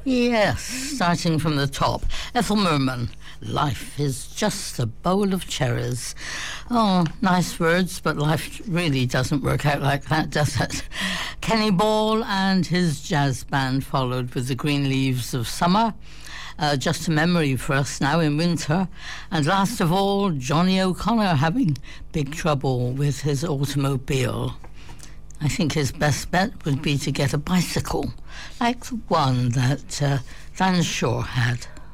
Yes, starting from the top. Ethel Merman, life is just a bowl of cherries. Oh, nice words, but life really doesn't work out like that, does it? Kenny Ball and his jazz band followed with the Green Leaves of Summer. Just a memory for us now in winter. And last of all, Johnny O'Connor having big trouble with his automobile. I think his best bet would be to get a bicycle, like the one that Dan Shaw had.